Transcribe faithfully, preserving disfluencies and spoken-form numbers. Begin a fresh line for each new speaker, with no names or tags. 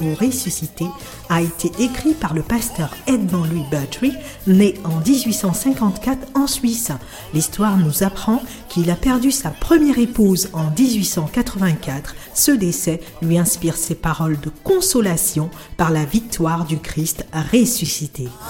ressuscité a été écrit par le pasteur Edmond Louis Butry, né en dix-huit cent cinquante-quatre en Suisse. L'histoire nous apprend qu'il a perdu sa première épouse en dix-huit cent quatre-vingt-quatre. Ce décès lui inspire ses paroles de consolation par la victoire du Christ ressuscité.